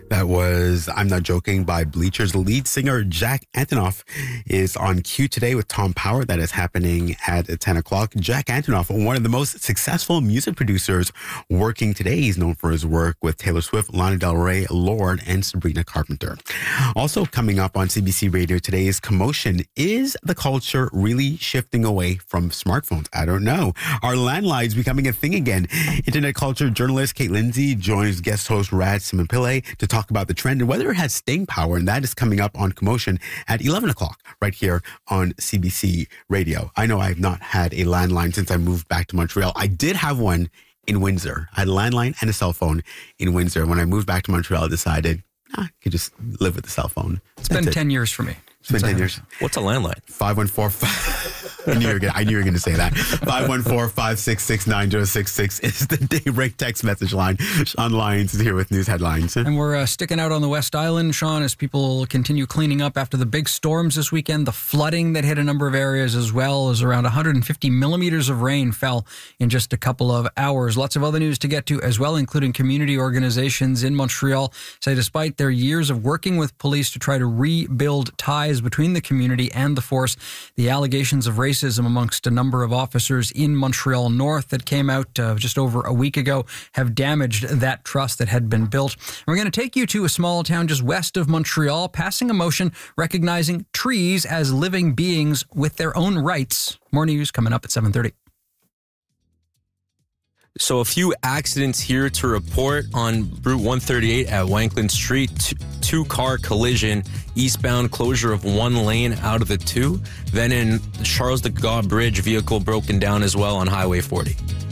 That was I'm Not Joking by Bleachers. Lead singer Jack Antonoff is on cue today with Tom Power. That is happening at 10 o'clock. Jack Antonoff, one of the most successful music producers working today. He's known for his work with Taylor Swift, Lana Del Rey, Lorde, and Sabrina Carpenter. Also coming up on CBC Radio today is Commotion. Is the culture really shifting away from smartphones? I don't know. Are landlines becoming a thing again? Internet culture journalist Kate Lindsay joins guest host Rad Simon-Pillay to talk about the trend and whether it has staying power, and that is coming up on Commotion at 11 o'clock right here on CBC Radio. I know I have not had a landline since I moved back to Montreal. I did have one in Windsor. I had a landline and a cell phone in Windsor. When I moved back to Montreal, I decided I could just live with the cell phone. It's been 10 years for me. It's been 10 years. What's a landline? 514. I knew you were going to say that. 514-566-9066 is the Daybreak text message line. Sean Lyons is here with news headlines. And we're sticking out on the West Island, Sean, as people continue cleaning up after the big storms this weekend. The flooding that hit a number of areas as well, as around 150 millimeters of rain fell in just a couple of hours. Lots of other news to get to as well, including community organizations in Montreal say despite their years of working with police to try to rebuild ties between the community and the force, the allegations of racism amongst a number of officers in Montreal North that came out just over a week ago have damaged that trust that had been built. We're going to take you to a small town just west of Montreal, passing a motion recognizing trees as living beings with their own rights. More news coming up at 7:30. So a few accidents here to report on Route 138 at Wankland Street. Two-car collision, eastbound closure of one lane out of the two. Then in Charles de Gaulle Bridge, vehicle broken down as well on Highway 40.